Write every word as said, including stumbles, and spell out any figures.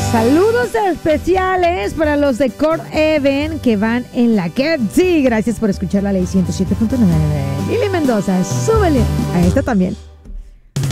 Saludos especiales para los de Core Even que van en la que sí. Gracias por escuchar la ley ciento siete punto nueve. Lili Mendoza, súbele a esta también.